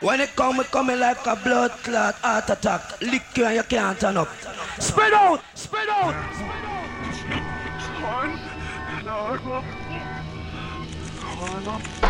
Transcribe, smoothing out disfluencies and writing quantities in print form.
When it coming like a blood clot, heart attack. Lick you and you can't turn up. Spread out, spread out. One,